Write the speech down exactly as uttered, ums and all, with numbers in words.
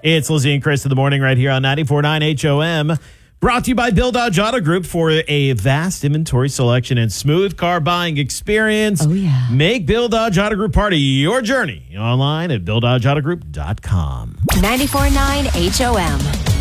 It's Lizzie and Chris in the morning right here on ninety-four point nine H O M. Brought to you by Bill Dodge Auto Group for a vast inventory selection and smooth car buying experience. Oh, yeah. Make Bill Dodge Auto Group part of your journey online at bill dodge auto group dot com. ninety-four point nine H O M.